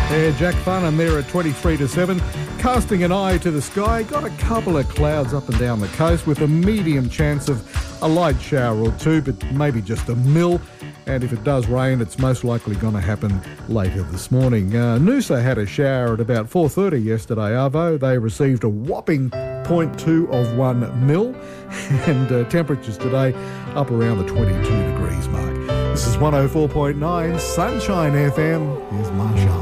Jack Farnham there at 23 to 7. Casting an eye to the sky, got a couple of clouds up and down the coast with a medium chance of a light shower or two, but maybe just a mill. And if it does rain, it's most likely going to happen later this morning. Noosa had a shower at about 4:30 yesterday, Arvo. They received a whopping 0.2 of 1 mil. And temperatures today up around the 22 degrees mark. This is 104.9 Sunshine FM. Here's Marsha.